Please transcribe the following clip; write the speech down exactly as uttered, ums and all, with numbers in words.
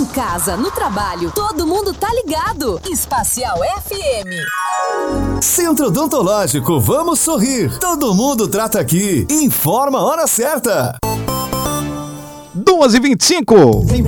casa, no trabalho, todo mundo tá ligado. Espacial F M. Centro Odontológico, vamos sorrir. Todo mundo trata aqui. Informa a hora certa. duas e vinte e cinco.